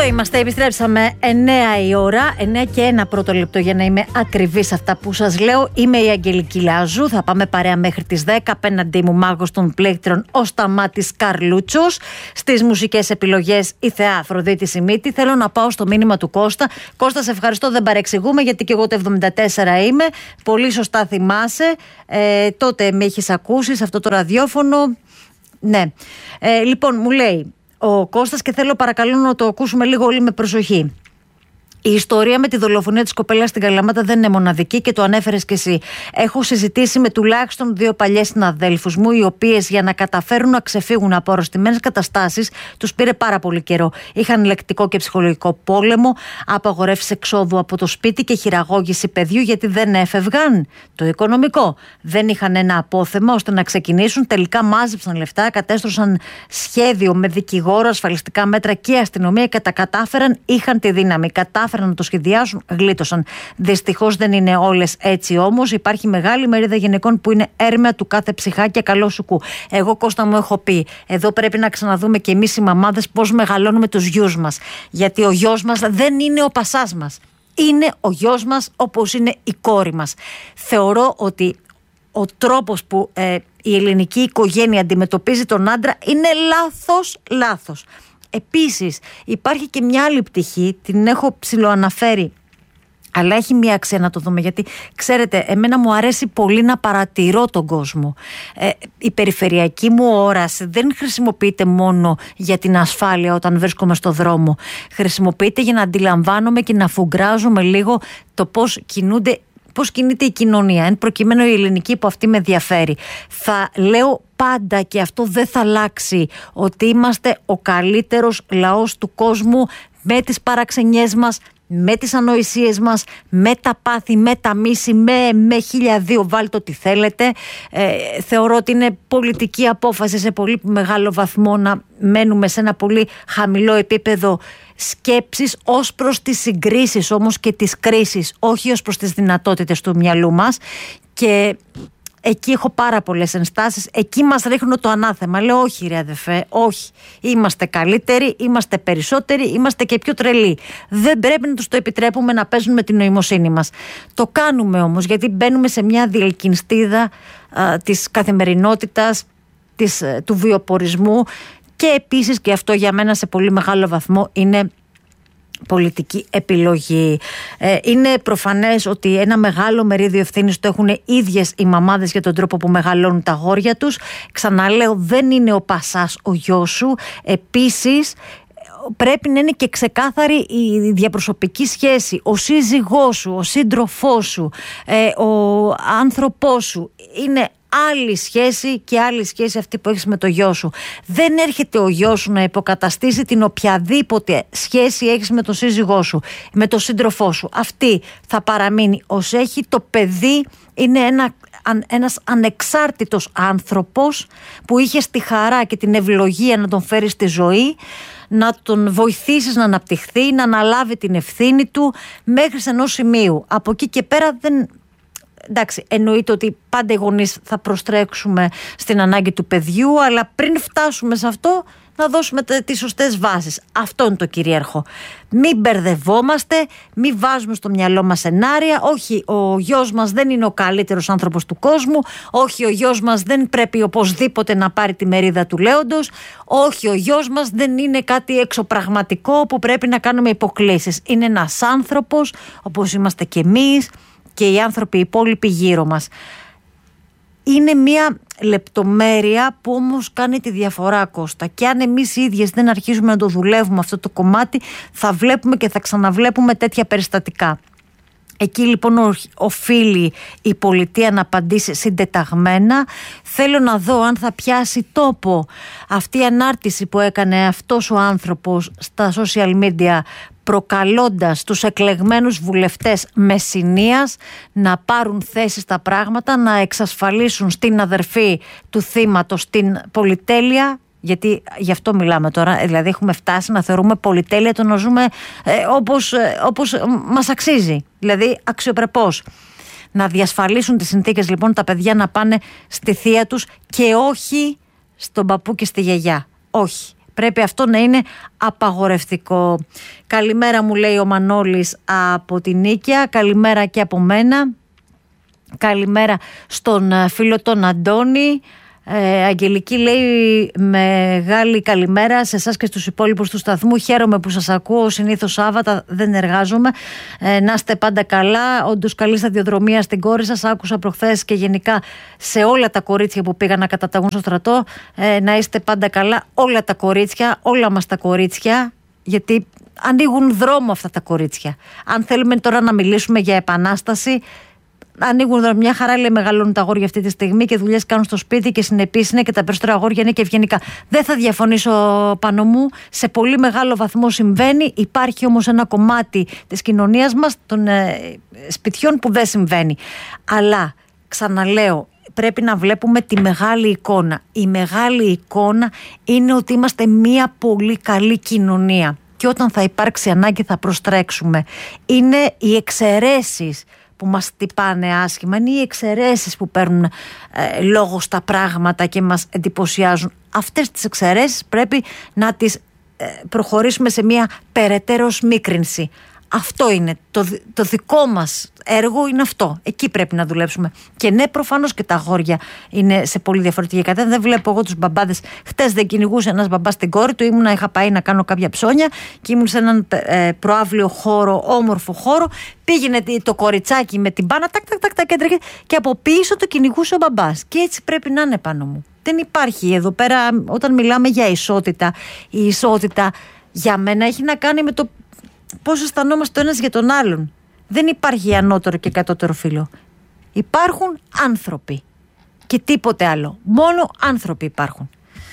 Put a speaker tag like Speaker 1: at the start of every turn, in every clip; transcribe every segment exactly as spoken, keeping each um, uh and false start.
Speaker 1: Εδώ είμαστε, επιστρέψαμε εννέα η ώρα, εννέα και ένα πρώτο λεπτό για να είμαι ακριβής αυτά που σας λέω. Είμαι η Αγγελική Λάζου, θα πάμε παρέα μέχρι τις δέκα. Απέναντί μου μάγος των πλέκτρων, ο Σταμάτης Καρλούτσος. Στις μουσικές επιλογές η Θεά Αφροδίτη Σιμίτη. Θέλω να πάω στο μήνυμα του Κώστα. Κώστα, σε ευχαριστώ, δεν παρεξηγούμε, γιατί και εγώ το εβδομήντα τέσσερα είμαι. Πολύ σωστά θυμάσαι. Ε, τότε με έχεις ακούσει σε αυτό το ραδιόφωνο. Ναι. Ε, λοιπόν, μου λέει ο Κώστας, και θέλω παρακαλώ να το ακούσουμε λίγο όλοι με προσοχή. Η ιστορία με τη δολοφονία της κοπέλας στην Καλαμάτα δεν είναι μοναδική και το ανέφερες και εσύ. Έχω συζητήσει με τουλάχιστον δύο παλιές συναδέλφους μου, οι οποίες για να καταφέρουν να ξεφύγουν από αρρωστημένες καταστάσεις τους πήρε πάρα πολύ καιρό. Είχαν λεκτικό και ψυχολογικό πόλεμο, απαγορεύσεις εξόδου από το σπίτι και χειραγώγηση παιδιού, γιατί δεν έφευγαν. Το οικονομικό. Δεν είχαν ένα απόθεμα ώστε να ξεκινήσουν. Τελικά μάζεψαν λεφτά, κατέστρωσαν σχέδιο με δικηγόρο, ασφαλιστικά μέτρα και αστυνομία και τα κατάφεραν. Είχαν τη δύναμη. Κατάφεραν να το σχεδιάσουν, γλίτωσαν. Δυστυχώς δεν είναι όλες έτσι όμως. Υπάρχει μεγάλη μερίδα γυναικών που είναι έρμεα του κάθε ψυχά και καλό σουκού. Εγώ, Κώστα μου, έχω πει, εδώ πρέπει να ξαναδούμε και εμείς οι μαμάδες πώς μεγαλώνουμε τους γιους μας. Γιατί ο γιος μας δεν είναι ο πασάς μας. Είναι ο γιος μας όπως είναι η κόρη μας. Θεωρώ ότι ο τρόπος που ε, η ελληνική οικογένεια αντιμετωπίζει τον άντρα είναι λάθος, λάθος. Επίσης υπάρχει και μια άλλη πτυχή, την έχω ψιλοαναφέρει, αλλά έχει μια αξία να το δούμε, γιατί ξέρετε, εμένα μου αρέσει πολύ να παρατηρώ τον κόσμο. Ε, η περιφερειακή μου όραση δεν χρησιμοποιείται μόνο για την ασφάλεια όταν βρίσκομαι στο δρόμο. Χρησιμοποιείται για να αντιλαμβάνομαι και να φουγκράζομαι λίγο το πώς κινούνται, πώς κινείται η κοινωνία, εν προκειμένου η ελληνική που αυτή με ενδιαφέρει. Θα λέω πάντα, και αυτό δεν θα αλλάξει, ότι είμαστε ο καλύτερος λαός του κόσμου, με τις παραξενιές μας, με τις ανοησίες μας, με τα πάθη, με τα μίση, με, με χίλια δύο, βάλτε ό,τι θέλετε. Ε, θεωρώ ότι είναι πολιτική απόφαση σε πολύ μεγάλο βαθμό να μένουμε σε ένα πολύ χαμηλό επίπεδο σκέψης ως προς τις συγκρίσεις όμως και τις κρίσεις, όχι ως προς τις δυνατότητες του μυαλού μας. Και εκεί έχω πάρα πολλές ενστάσεις. Εκεί μας ρίχνω το ανάθεμα. Λέω όχι ρε αδερφέ, όχι. Είμαστε καλύτεροι, είμαστε περισσότεροι, είμαστε και πιο τρελοί. Δεν πρέπει να τους το επιτρέπουμε να παίζουν με την νοημοσύνη μας. Το κάνουμε όμως, γιατί μπαίνουμε σε μια διελκυνστίδα α, της καθημερινότητας, της, του βιοπορισμού, και επίσης, και αυτό για μένα σε πολύ μεγάλο βαθμό είναι πολιτική επιλογή. Ε, είναι προφανές ότι ένα μεγάλο μερίδιο ευθύνης το έχουν ίδιες οι μαμάδες για τον τρόπο που μεγαλώνουν τα αγόρια τους. Ξαναλέω, δεν είναι ο πασάς ο γιος σου. Επίσης, πρέπει να είναι και ξεκάθαρη η διαπροσωπική σχέση. Ο σύζυγός σου, ο σύντροφός σου, ε, ο άνθρωπός σου είναι άλλη σχέση και άλλη σχέση αυτή που έχεις με το γιο σου. Δεν έρχεται ο γιος σου να υποκαταστήσει την οποιαδήποτε σχέση έχεις με τον σύζυγό σου, με τον σύντροφό σου. Αυτή θα παραμείνει ως έχει. Το παιδί είναι ένα, ένας ανεξάρτητος άνθρωπος που είχες τη χαρά και την ευλογία να τον φέρεις στη ζωή, να τον βοηθήσεις να αναπτυχθεί, να αναλάβει την ευθύνη του μέχρι σε ενός σημείου. Από εκεί και πέρα δεν... Εντάξει, εννοείται ότι πάντα οι γονείς θα προστρέξουμε στην ανάγκη του παιδιού, αλλά πριν φτάσουμε σε αυτό να δώσουμε τις σωστές βάσεις. Αυτό είναι το κυρίαρχο. Μην μπερδευόμαστε, μην βάζουμε στο μυαλό μας σενάρια. Όχι, ο γιος μας δεν είναι ο καλύτερος άνθρωπος του κόσμου. Όχι, ο γιος μας δεν πρέπει οπωσδήποτε να πάρει τη μερίδα του λέοντος. Όχι, ο γιος μας δεν είναι κάτι εξωπραγματικό που πρέπει να κάνουμε υποκλήσεις. Είναι ένας άνθρωπος όπως είμαστε κι εμείς και οι άνθρωποι οι υπόλοιποι γύρω μας. Είναι μια λεπτομέρεια που όμως κάνει τη διαφορά, Κώστα. Και αν εμείς οι ίδιες δεν αρχίσουμε να το δουλεύουμε αυτό το κομμάτι, θα βλέπουμε και θα ξαναβλέπουμε τέτοια περιστατικά. Εκεί λοιπόν οφείλει η πολιτεία να απαντήσει συντεταγμένα. Θέλω να δω αν θα πιάσει τόπο αυτή η ανάρτηση που έκανε αυτός ο άνθρωπος στα social media, προκαλώντας τους εκλεγμένους βουλευτές Μεσσηνίας να πάρουν θέση στα πράγματα, να εξασφαλίσουν στην αδερφή του θύματος την πολυτέλεια. Γιατί γι' αυτό μιλάμε τώρα, δηλαδή έχουμε φτάσει να θεωρούμε πολυτέλεια το να ζούμε ε, όπως, ε, όπως μας αξίζει, δηλαδή αξιοπρεπώς. Να διασφαλίσουν τις συνθήκες λοιπόν τα παιδιά να πάνε στη θεία τους και όχι στον παππού και στη γιαγιά. Όχι. Πρέπει αυτό να είναι απαγορευτικό. Καλημέρα μου λέει ο Μανώλης από την Νίκαια. Καλημέρα και από μένα. Καλημέρα στον φίλο τον Αντώνη. Ε, Αγγελική λέει μεγάλη καλημέρα σε εσάς και στους υπόλοιπους του σταθμού. Χαίρομαι που σας ακούω. Συνήθως Σάββατα δεν εργάζομαι. Ε, να είστε πάντα καλά. Όντως καλή σταδιοδρομία στην κόρη σας. Άκουσα προχθές και γενικά σε όλα τα κορίτσια που πήγαν να καταταγούν στο στρατό. Ε, να είστε πάντα καλά. Όλα τα κορίτσια, όλα μας τα κορίτσια. Γιατί ανοίγουν δρόμο αυτά τα κορίτσια. Αν θέλουμε τώρα να μιλήσουμε για επανάσταση, ανοίγουν μια χαρά, λέει, μεγαλώνουν τα αγόρια αυτή τη στιγμή και δουλειές κάνουν στο σπίτι και συνεπείς είναι και τα περισσότερα αγόρια είναι και ευγενικά. Δεν θα διαφωνήσω πάνω μου. Σε πολύ μεγάλο βαθμό συμβαίνει. Υπάρχει όμως ένα κομμάτι της κοινωνίας μας, των ε, σπιτιών, που δεν συμβαίνει. Αλλά ξαναλέω, πρέπει να βλέπουμε τη μεγάλη εικόνα. Η μεγάλη εικόνα είναι ότι είμαστε μια πολύ καλή κοινωνία. Και όταν θα υπάρξει ανάγκη θα προστρέξουμε. Είναι οι εξαιρέσεις που μας χτυπάνε άσχημα, είναι οι εξαιρέσεις που παίρνουν ε, λόγο στα πράγματα και μας εντυπωσιάζουν. Αυτές τις εξαιρέσεις πρέπει να τις ε, προχωρήσουμε σε μια περαιτέρω σμίκρινση. Αυτό είναι το, το δικό μας έργο, είναι αυτό. Εκεί πρέπει να δουλέψουμε. Και ναι, προφανώς και τα αγόρια είναι σε πολύ διαφορετική κατεύθυνση. Δεν βλέπω εγώ τους μπαμπάδες. Χτες δεν κυνηγούσε ένας μπαμπάς την κόρη του. Ήμουνα, είχα πάει να κάνω κάποια ψώνια και ήμουν σε έναν ε, προαύλιο χώρο, όμορφο χώρο. Πήγαινε το κοριτσάκι με την μπάνα, τάκ, τάκ, τάκ, τάκ, και από πίσω το κυνηγούσε ο μπαμπάς. Και έτσι πρέπει να είναι πάνω μου. Δεν υπάρχει εδώ πέρα, όταν μιλάμε για ισότητα, η ισότητα για μένα έχει να κάνει με το πώς αισθανόμαστε το ένας για τον άλλον. Δεν υπάρχει ανώτερο και κατώτερο φύλο. Υπάρχουν άνθρωποι και τίποτε άλλο. Μόνο άνθρωποι υπάρχουν.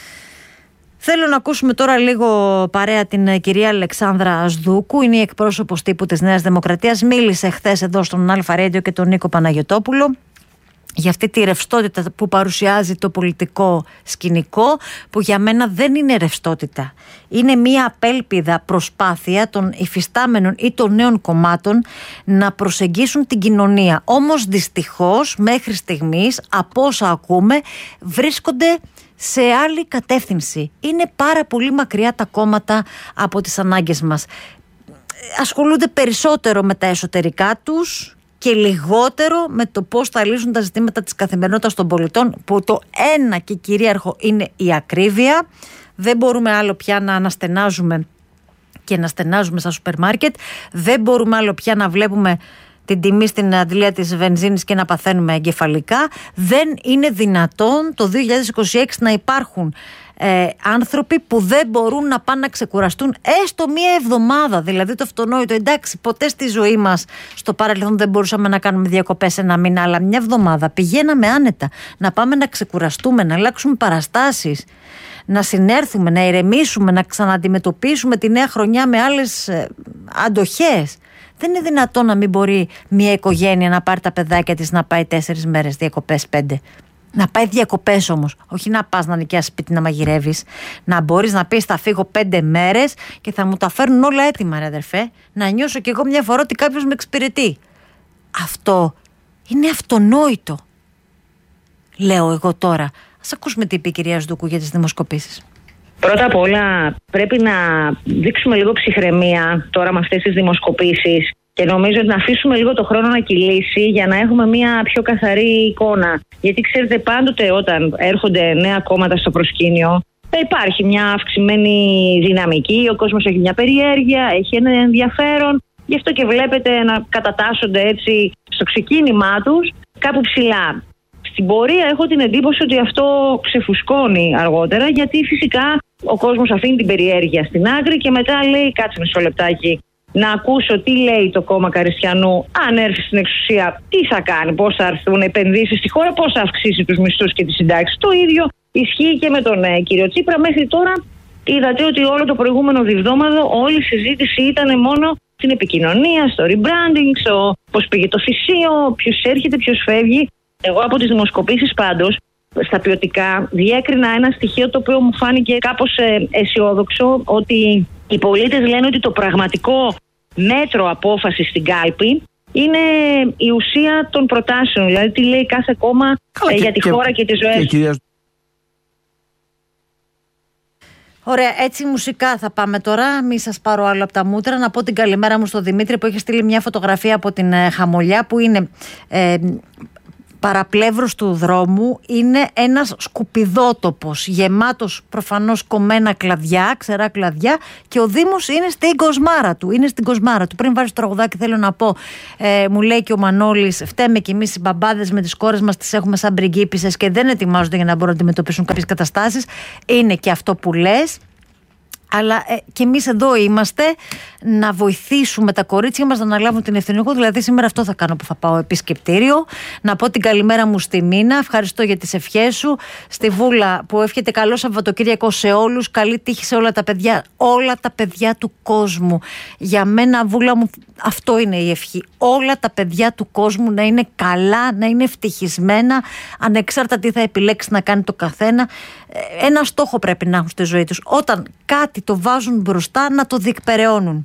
Speaker 1: Θέλω να ακούσουμε τώρα λίγο παρέα την κυρία Αλεξάνδρα Ασδούκου. Είναι η εκπρόσωπος τύπου της Νέας Δημοκρατίας. Μίλησε χθες εδώ στον Αλφα Radio και τον Νίκο Παναγιωτόπουλο για αυτή τη ρευστότητα που παρουσιάζει το πολιτικό σκηνικό, που για μένα δεν είναι ρευστότητα. Είναι μια απέλπιδα προσπάθεια των υφιστάμενων ή των νέων κομμάτων να προσεγγίσουν την κοινωνία. Όμως δυστυχώς μέχρι στιγμής, από όσα ακούμε, βρίσκονται σε άλλη κατεύθυνση. Είναι πάρα πολύ μακριά τα κόμματα από τις ανάγκες μας. Ασχολούνται περισσότερο με τα εσωτερικά τους και λιγότερο με το πώς θα λύσουν τα ζητήματα της καθημερινότητας των πολιτών, που το ένα και κυρίαρχο είναι η ακρίβεια. Δεν μπορούμε άλλο πια να αναστενάζουμε και να στενάζουμε στα σούπερ μάρκετ. Δεν μπορούμε άλλο πια να βλέπουμε την τιμή στην αντλία της βενζίνης και να παθαίνουμε εγκεφαλικά. Δεν είναι δυνατόν το δύο χιλιάδες είκοσι έξι να υπάρχουν ε, άνθρωποι που δεν μπορούν να πάνε να ξεκουραστούν έστω μία εβδομάδα. Δηλαδή το αυτονόητο. Εντάξει, ποτέ στη ζωή μας στο παρελθόν δεν μπορούσαμε να κάνουμε διακοπές ένα μήνα, αλλά μια εβδομάδα πηγαίναμε άνετα να πάμε να ξεκουραστούμε, να αλλάξουμε παραστάσεις, να συνέρθουμε, να ηρεμήσουμε, να ξαναντιμετωπίσουμε τη νέα χρονιά με άλλες ε, αντοχές. Δεν είναι δυνατόν να μην μπορεί μια οικογένεια να πάρει τα παιδάκια της να πάει τέσσερις μέρες διακοπές, πέντε. Να πάει διακοπές όμως, όχι να πας να νοικιάσεις σπίτι να μαγειρεύεις. Να μπορείς να πεις θα φύγω πέντε μέρες και θα μου τα φέρνουν όλα έτοιμα, ρε αδερφέ. Να νιώσω κι εγώ μια φορά ότι κάποιος με εξυπηρετεί. Αυτό είναι αυτονόητο, λέω εγώ τώρα. Ας ακούσουμε τι είπε η κυρία Ασδούκου για τις δημοσκοπήσεις.
Speaker 2: Πρώτα απ' όλα πρέπει να δείξουμε λίγο ψυχραιμία τώρα με αυτές τις δημοσκοπήσεις και νομίζω ότι να αφήσουμε λίγο το χρόνο να κυλήσει για να έχουμε μια πιο καθαρή εικόνα. Γιατί ξέρετε, πάντοτε όταν έρχονται νέα κόμματα στο προσκήνιο υπάρχει μια αυξημένη δυναμική, ο κόσμος έχει μια περιέργεια, έχει ένα ενδιαφέρον. Γι' αυτό και βλέπετε να κατατάσσονται έτσι στο ξεκίνημά τους κάπου ψηλά. Στην πορεία έχω την εντύπωση ότι αυτό ξεφουσκώνει αργότερα, γιατί φυσικά ο κόσμος αφήνει την περιέργεια στην άκρη και μετά λέει κάτσε μισό λεπτάκι να ακούσω τι λέει το κόμμα Καριστιανού, αν έρθει στην εξουσία τι θα κάνει, πώς θα έρθουν επενδύσεις στη χώρα, πώς θα αυξήσει τους μισθούς και τις συντάξεις. Το ίδιο ισχύει και με τον ε, κύριο Τσίπρα. Μέχρι τώρα είδατε ότι όλο το προηγούμενο διβδόμαδο όλη η συζήτηση ήταν μόνο στην επικοινωνία, στο rebranding, στο πώς πήγε το θυσίο, ποιος έρχεται, ποιος φεύγει. Εγώ από τις δημοσκοπήσεις πάντως, στα ποιοτικά, διέκρινα ένα στοιχείο το οποίο μου φάνηκε κάπως ε, αισιόδοξο, ότι οι πολίτες λένε ότι το πραγματικό μέτρο απόφαση στην κάλπη είναι η ουσία των προτάσεων. Δηλαδή τι λέει κάθε κόμμα ε, για τη και, χώρα και τις ζωές. Και,
Speaker 1: Ωραία, έτσι μουσικά θα πάμε τώρα. Μη σας πάρω άλλο από τα μούτρα. Να πω την καλημέρα μου στον Δημήτρη που έχει στείλει μια φωτογραφία από την ε, Χαμολιά, που είναι ε, παραπλεύρος του δρόμου. Είναι ένας σκουπιδότοπος, γεμάτος προφανώς κομμένα κλαδιά, ξερά κλαδιά, και ο Δήμος είναι στην κοσμάρα του. Είναι στην κοσμάρα του. Πριν βάζεις το τραγουδάκι, θέλω να πω, ε, μου λέει και ο Μανώλης, φταίμε κι εμείς οι μπαμπάδες με τις κόρες μας, τις έχουμε σαν πριγκίπισσες και δεν ετοιμάζονται για να μπορούν να αντιμετωπίσουν κάποιες καταστάσεις. Είναι και αυτό που λες. Αλλά ε, και εμείς εδώ είμαστε να βοηθήσουμε τα κορίτσια μας να αναλάβουν την ευθύνη. Εγώ δηλαδή σήμερα αυτό θα κάνω, που θα πάω επισκεπτήριο. Να πω την καλημέρα μου στη Μίνα. Ευχαριστώ για τις ευχές σου. Στη Βούλα που εύχεται καλό Σαββατοκύριακο σε όλους. Καλή τύχη σε όλα τα παιδιά. Όλα τα παιδιά του κόσμου. Για μένα, Βούλα μου, αυτό είναι η ευχή. Όλα τα παιδιά του κόσμου να είναι καλά, να είναι ευτυχισμένα, ανεξάρτητα τι θα επιλέξει να κάνει το καθένα. Ένα στόχο πρέπει να έχουν στη ζωή τους. Όταν κάτι το βάζουν μπροστά, να το διεκπεραιώνουν.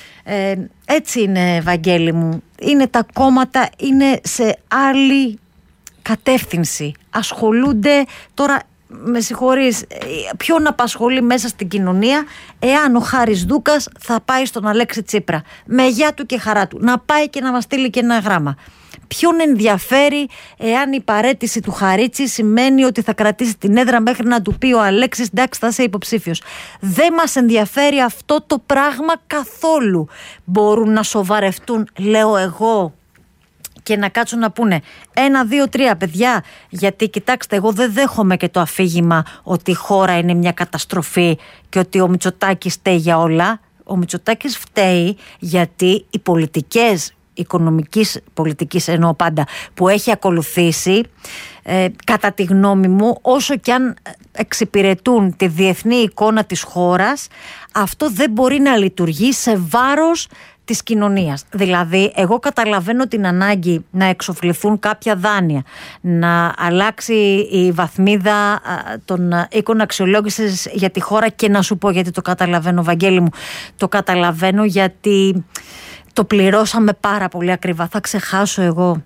Speaker 1: Ε, έτσι είναι, Βαγγέλη μου. Είναι τα κόμματα, είναι σε άλλη κατεύθυνση. Ασχολούνται τώρα, με συγχωρείς, ποιον απασχολεί μέσα στην κοινωνία εάν ο Χάρης Δούκας θα πάει στον Αλέξη Τσίπρα με γεια του και χαρά του, να πάει και να μας στείλει και ένα γράμμα? Ποιον ενδιαφέρει εάν η παραίτηση του Χαρίτσι σημαίνει ότι θα κρατήσει την έδρα μέχρι να του πει ο Αλέξης εντάξει θα είσαι υποψήφιος? Δεν μας ενδιαφέρει αυτό το πράγμα καθόλου. Μπορούν να σοβαρευτούν, λέω εγώ, και να κάτσουν να πούνε ένα, δύο, τρία παιδιά, γιατί κοιτάξτε, εγώ δεν δέχομαι και το αφήγημα ότι η χώρα είναι μια καταστροφή και ότι ο Μητσοτάκης φταίει για όλα. Ο Μητσοτάκης φταίει γιατί οι πολιτικές, οικονομικής πολιτικής εννοώ πάντα, που έχει ακολουθήσει, ε, κατά τη γνώμη μου, όσο κι αν εξυπηρετούν τη διεθνή εικόνα της χώρας, αυτό δεν μπορεί να λειτουργεί σε βάρος της κοινωνίας. Δηλαδή, εγώ καταλαβαίνω την ανάγκη να εξοφληθούν κάποια δάνεια, να αλλάξει η βαθμίδα των οίκων αξιολόγησης για τη χώρα, και να σου πω γιατί το καταλαβαίνω, Βαγγέλη μου. Το καταλαβαίνω γιατί το πληρώσαμε πάρα πολύ ακριβά. Θα ξεχάσω εγώ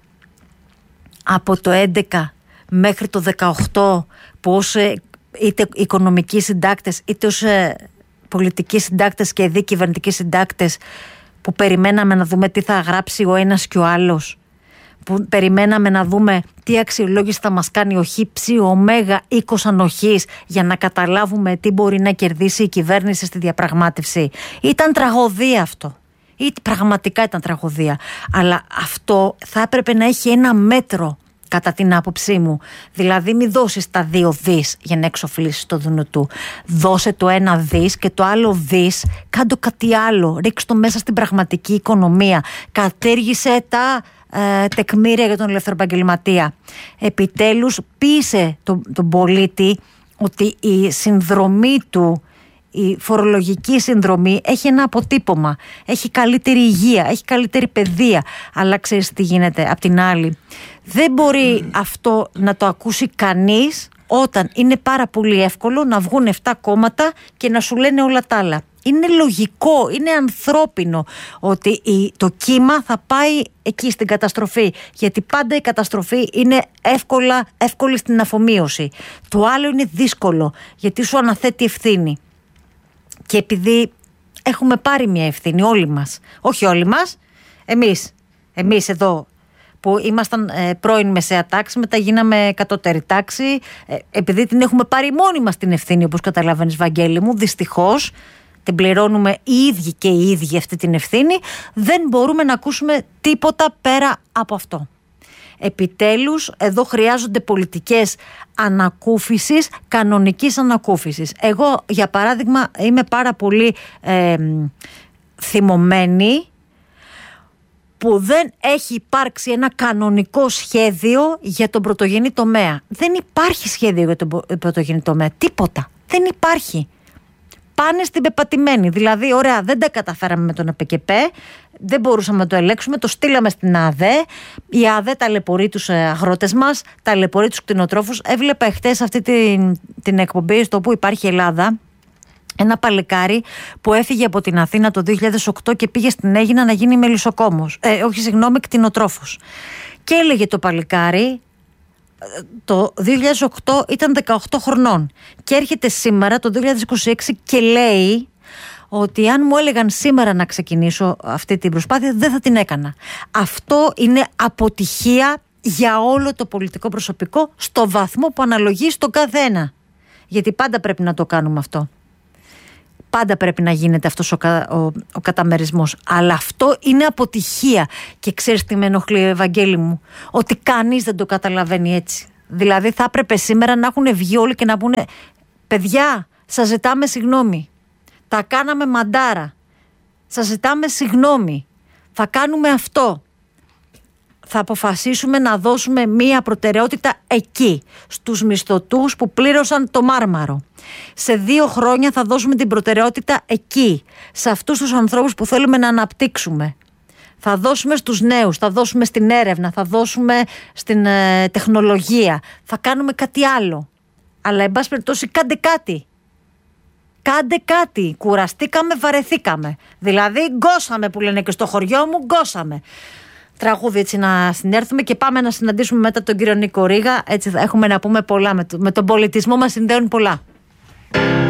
Speaker 1: από το έντεκα μέχρι το δεκαοκτώ που ως είτε οικονομικοί συντάκτες είτε ως πολιτικοί συντάκτες και δι κυβερνητικοί συντάκτες, που περιμέναμε να δούμε τι θα γράψει ο ένας και ο άλλος, που περιμέναμε να δούμε τι αξιολόγηση θα μας κάνει ο χύψη, ο ωμέγα οίκος ανοχής, για να καταλάβουμε τι μπορεί να κερδίσει η κυβέρνηση στη διαπραγμάτευση. Ήταν τραγωδία αυτό. Ή πραγματικά ήταν τραγωδία. Αλλά αυτό θα έπρεπε να έχει ένα μέτρο, κατά την άποψή μου. Δηλαδή, μην δώσεις τα δύο δις για να εξοφλήσεις το Δουνουτού. Δώσε το ένα δις και το άλλο δις, κάντο κάτι άλλο. Ρίξ' το μέσα στην πραγματική οικονομία. Κατέργησε τα ε, τεκμήρια για τον ελευθεροεπαγγελματία. Επιτέλους, πείσε τον, τον πολίτη ότι η συνδρομή του, η φορολογική συνδρομή, έχει ένα αποτύπωμα. Έχει καλύτερη υγεία, έχει καλύτερη παιδεία. Αλλά ξέρεις τι γίνεται απ' την άλλη? Δεν μπορεί αυτό να το ακούσει κανείς όταν είναι πάρα πολύ εύκολο να βγουν επτά κόμματα και να σου λένε όλα τα άλλα. Είναι λογικό, είναι ανθρώπινο ότι η, το κύμα θα πάει εκεί στην καταστροφή. Γιατί πάντα η καταστροφή είναι εύκολα, εύκολη στην αφομοίωση. Το άλλο είναι δύσκολο, γιατί σου αναθέτει ευθύνη. Και επειδή έχουμε πάρει μια ευθύνη όλοι μας, όχι όλοι μας, εμείς, εμείς εδώ που ήμασταν ε, πρώην μεσαία τάξη, μετά γίναμε κατώτερη τάξη, ε, επειδή την έχουμε πάρει μόνοι μας την ευθύνη, όπως καταλαβαίνεις, Βαγγέλη μου, δυστυχώς την πληρώνουμε οι ίδιοι και οι ίδιοι αυτή την ευθύνη, δεν μπορούμε να ακούσουμε τίποτα πέρα από αυτό. Επιτέλους, εδώ χρειάζονται πολιτικές ανακούφισης, κανονικής ανακούφισης. Εγώ, για παράδειγμα, είμαι πάρα πολύ ε, θυμωμένη που δεν έχει υπάρξει ένα κανονικό σχέδιο για τον πρωτογενή τομέα. Δεν υπάρχει σχέδιο για τον πρωτογενή τομέα. Τίποτα. Δεν υπάρχει. Πάνε στην πεπατημένη. Δηλαδή, ωραία, δεν τα καταφέραμε με τον ΑΠΚΠ, δεν μπορούσαμε να το ελέγξουμε, το στείλαμε στην ΑΔΕ. Η ΑΔΕ ταλαιπωρεί τους αγρότες μας, ταλαιπωρεί τους κτηνοτρόφους. Έβλεπα εχθές αυτή την, την εκπομπή στο που υπάρχει Ελλάδα. Ένα παλικάρι που έφυγε από την Αθήνα το δύο χιλιάδες οκτώ και πήγε στην Αίγινα να γίνει μελισσοκόμος. Ε, όχι, συγγνώμη, κτηνοτρόφος. Και έλεγε το παλικάρι, το δύο χιλιάδες οκτώ ήταν δεκαοκτώ χρονών και έρχεται σήμερα το δύο χιλιάδες είκοσι έξι και λέει ότι αν μου έλεγαν σήμερα να ξεκινήσω αυτή την προσπάθεια δεν θα την έκανα. Αυτό είναι αποτυχία για όλο το πολιτικό προσωπικό στο βαθμό που αναλογεί στον καθένα. Γιατί πάντα πρέπει να το κάνουμε αυτό. Πάντα πρέπει να γίνεται αυτός ο, ο, ο καταμερισμός. Αλλά αυτό είναι αποτυχία. Και ξέρεις τι με ενοχλεί, Ευαγγέλη μου? Ότι κανείς δεν το καταλαβαίνει έτσι. Δηλαδή θα έπρεπε σήμερα να έχουν βγει όλοι και να πούνε παιδιά, σας ζητάμε συγγνώμη. Τα κάναμε μαντάρα. Σας ζητάμε συγγνώμη. Θα κάνουμε αυτό. Θα αποφασίσουμε να δώσουμε μία προτεραιότητα εκεί, στους μισθωτούς που πλήρωσαν το Μάρμαρο. Σε δύο χρόνια θα δώσουμε την προτεραιότητα εκεί, σε αυτούς τους ανθρώπους που θέλουμε να αναπτύξουμε. Θα δώσουμε στους νέους, θα δώσουμε στην έρευνα, θα δώσουμε στην ε, τεχνολογία. Θα κάνουμε κάτι άλλο. Αλλά εν πάση περιπτώσει κάντε κάτι. Κάντε κάτι. Κουραστήκαμε, βαρεθήκαμε. Δηλαδή γκώσαμε που λένε και στο χωριό μου, γκώσαμε. Τραγούδι έτσι να συνέρθουμε και πάμε να συναντήσουμε μετά τον κύριο Νίκο Ρήγα. Έτσι θα έχουμε να πούμε πολλά. Με, το, με τον πολιτισμό μας συνδέουν πολλά.